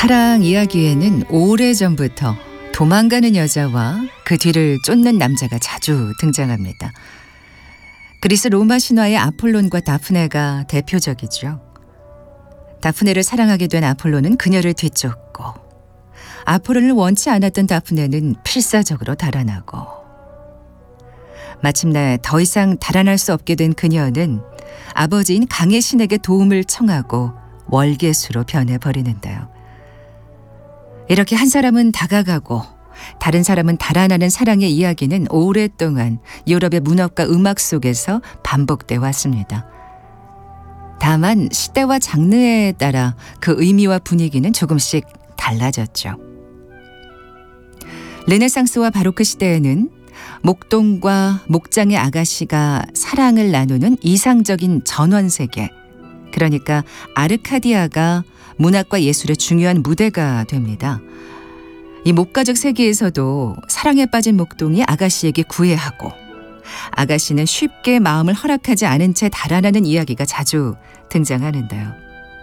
사랑 이야기에는 오래전부터 도망가는 여자와 그 뒤를 쫓는 남자가 자주 등장합니다. 그리스 로마 신화의 아폴론과 다프네가 대표적이죠. 다프네를 사랑하게 된 아폴론은 그녀를 뒤쫓고, 아폴론을 원치 않았던 다프네는 필사적으로 달아나고, 마침내 더 이상 달아날 수 없게 된 그녀는 아버지인 강의 신에게 도움을 청하고 월계수로 변해버리는데요. 이렇게 한 사람은 다가가고 다른 사람은 달아나는 사랑의 이야기는 오랫동안 유럽의 문학과 음악 속에서 반복돼 왔습니다. 다만 시대와 장르에 따라 그 의미와 분위기는 조금씩 달라졌죠. 르네상스와 바로크 시대에는 목동과 목장의 아가씨가 사랑을 나누는 이상적인 전원세계, 그러니까 아르카디아가 문학과 예술의 중요한 무대가 됩니다. 이 목가적 세계에서도 사랑에 빠진 목동이 아가씨에게 구애하고, 아가씨는 쉽게 마음을 허락하지 않은 채 달아나는 이야기가 자주 등장하는데요.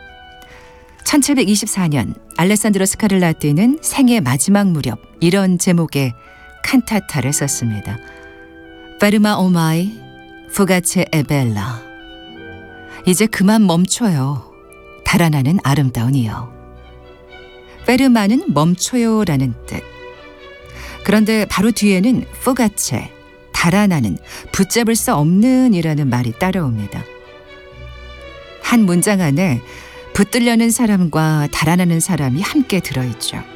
1724년 알레산드로 스카를라티는 생애 마지막 무렵 이런 제목의 칸타타를 썼습니다. 페르마 오마이 푸가체 에벨라. 이제 그만 멈춰요. 달아나는 아름다운 이여. 페르마는 멈춰요라는 뜻. 그런데 바로 뒤에는 푸가체, 달아나는, 붙잡을 수 없는 이라는 말이 따라옵니다. 한 문장 안에 붙들려는 사람과 달아나는 사람이 함께 들어있죠.